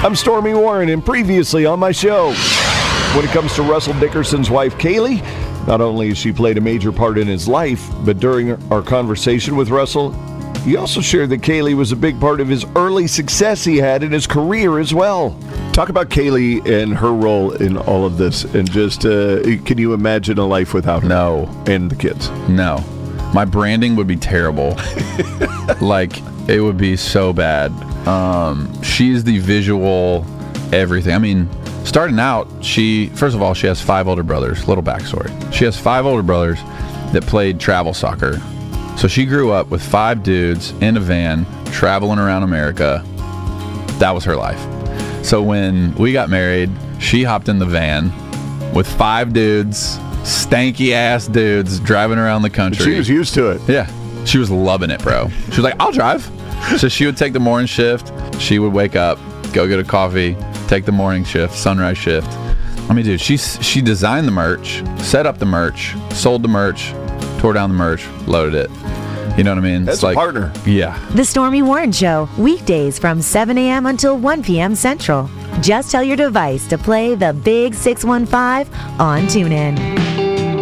I'm Stormy Warren, and previously on my show, when it comes to Russell Dickerson's wife, Kaylee, not only has she played a major part in his life, but during our conversation with Russell, he also shared that Kaylee was a big part of his early success he had in his career as well. Talk about Kaylee and her role in all of this, and just, can you imagine a life without her? No. And the kids? No. My branding would be terrible. Like, it would be so bad. She's the visual everything. I mean, starting out, first of all, she has 5 older brothers. Little backstory. She has 5 older brothers that played travel soccer. So she grew up with 5 dudes in a van traveling around America. That was her life. So when we got married, she hopped in the van with 5 dudes, stanky ass dudes driving around the country. She was used to it. Yeah. She was loving it, bro. She was like, I'll drive. So she would take the morning shift. She would wake up, go get a coffee, take the morning shift, sunrise shift. I mean, dude, she designed the merch, set up the merch, sold the merch, tore down the merch, loaded it. You know what I mean? That's it's like, a partner. Yeah. The Stormy Warren Show, weekdays from 7 a.m. until 1 p.m. Central. Just tell your device to play the Big 615 on TuneIn.